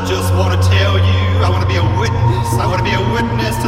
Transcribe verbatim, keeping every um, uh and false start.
just wanna tell you, I wanna be a witness. I wanna be a witness to